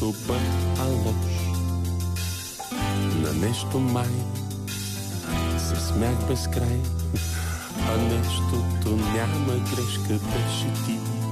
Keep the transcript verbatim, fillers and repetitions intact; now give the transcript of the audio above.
добър, а лош. На нещо май се смях без край, а нещото няма грешка, беше ти.